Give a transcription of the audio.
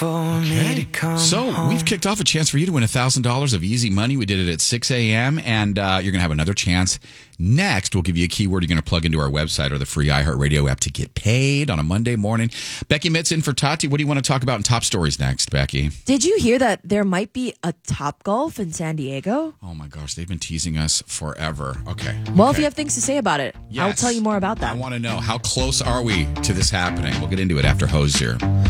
Okay. So we've kicked off a chance for you to win $1,000 of easy money. We did it at 6 a.m. and you're going to have another chance. Next, we'll give you a keyword you're going to plug into our website or the free iHeartRadio app to get paid on a Monday morning. Becky Mitz in for Tati. What do you want to talk about in Top Stories next, Becky? Did you hear that there might be a Topgolf in San Diego? Oh my gosh, they've been teasing us forever. Okay. Well, if you have things to say about it, Yes. I'll tell you more about that. I want to know, how close are we to this happening? We'll get into it after Hosier.